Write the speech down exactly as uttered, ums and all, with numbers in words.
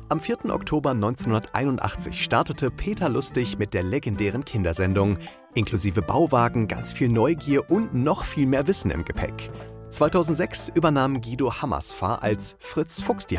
Am vierten Oktober neunzehnhunderteinundachtzig startete Peter Lustig mit der legendären Kindersendung. Inklusive Bauwagen, ganz viel Neugier und noch viel mehr Wissen im Gepäck. zweitausendsechs übernahm Guido Hammesfahr als Fritz Fuchs die